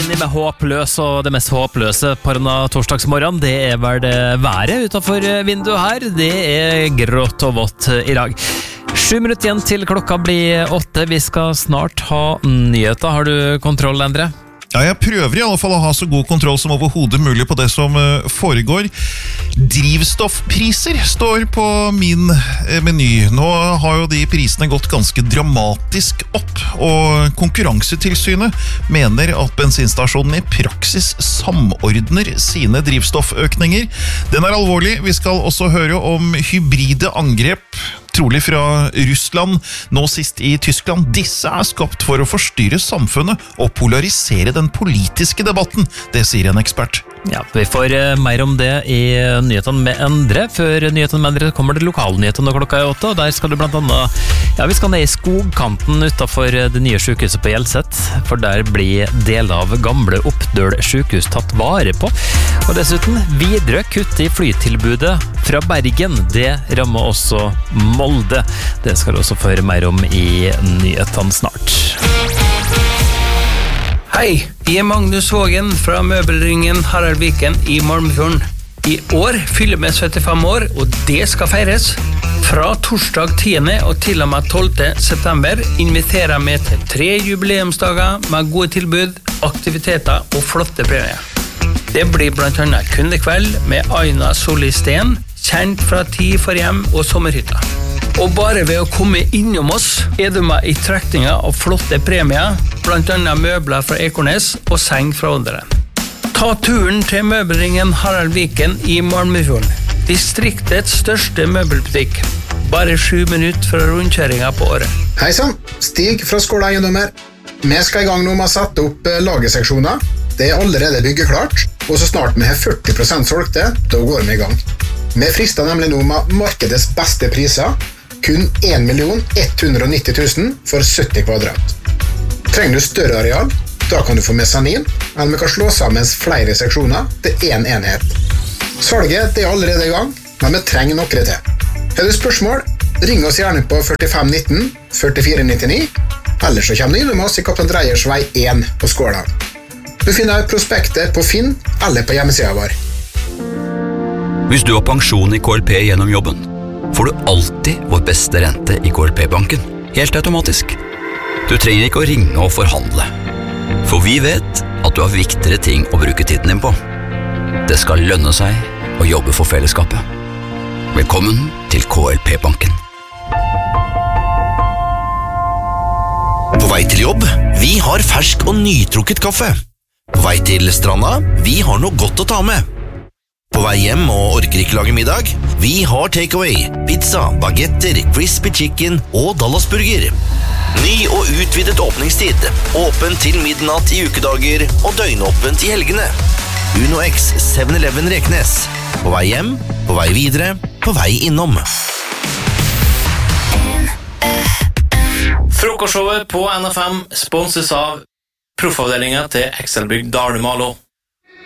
enig med håpløs, og det mest håpløse på denne torsdagsmorgen, det vel det været utenfor vinduet her. Det grått og vått i dag. 7 minutter igjen til klokka blir 8. Vi skal snart ha nyheter. Har du kontroll, Endre? Ja, jeg prøver i alle fall å ha så god kontroll som overhodet mulig på det som foregår. Drivstoffpriser står på min meny. Nå har jo de prisene gått ganske dramatisk opp, og Konkurransetilsynet mener at bensinstasjonen i praksis samordner sine drivstofføkninger. Den alvorlig. Vi skal også høre om hybride angrep, trolig fra Russland, nå sist i Tyskland. Disse skapt for å forstyrre samfunnet og polarisere den politiske debatten, det sier en ekspert. Ja, vi får mer om det i nyhetene med Endre. Før nyhetene med Endre kommer det lokalnyhetene når klokka 8, og der skal du blant annet, vi skal ned i skogkanten utenfor det nye sykehuset på Hjelset, for der blir deler av gamle Oppdøl sykehus tatt vare på. Og dessuten, videre kutt i flytilbudet fra Bergen, det rammer også Molde. Det skal du også få høre mer om i nyhetene snart. Hei, jeg Magnus Vågen fra Møbelringen Harald Viken i Malmefjorden. I år fyller vi 75 år, og det skal feires. Fra torsdag 10. og til og med 12. september inviterer vi til 3 jubileumsdager med gode tilbud, aktiviteter og flotte premier. Det blir blant annet kundekveld med Aina Solisten, kjent fra Tid for hjem og sommerhytta. Og bare ved å komme innom oss du med i trekninga av flotte premier, blant annet møbler fra Ekornes og seng fra Ånderen. Ta turen til Møbelringen Harald Viken i Malmefjorden, distriktets største møbelbutikk. Bare 7 minutter fra rundkjøringa på året. Hei sann, Stig fra Skåla Eiendommer. Vi skal i gang nå med å sette opp lagerseksjoner. Det allerede byggeklart, og så snart vi har 40% solgte, da går vi i gang. Vi frister nemlig nå med markedets beste priser, kun 1.190 000 for 70 kvadrat. Trenger du større areal, da kan du få mesanin, eller vi kan slå sammen flere seksjoner til en enhet. Salget det allerede i gang, men vi trenger noe til. Har du spørsmål, ring oss gjerne på 4519 4499, eller så kommer du innom oss i Kaptein Dreyers vei 1 på Skåla. Du finner prospektet på Finn eller på hjemmesiden vår. Hvis du har pensjon i KLP gjennom jobben, får du alltid vår beste rente i KLP-banken, helt automatisk. Du trenger ikke å ringe og forhandle, for vi vet at du har viktigere ting å bruke tiden din på. Det skal lønne seg å jobbe for fellesskapet. Velkommen til KLP-banken. På vei til jobb, vi har fersk og nytrukket kaffe. På vei til stranda, vi har noe godt å ta med. På vei hjem og orker ikke lage middag, vi har takeaway, pizza, bagetter, crispy chicken og Dallasburger. Ny og utvidet åpningstid, åpen til midnatt i ukedager og døgnåpent i helgene. Uno X 7-Eleven Reknes. På vei hjem, på vei videre, på vei innom. Frokostshowet på NFM sponses av proffavdelingen til Excelbygg Dale Malo.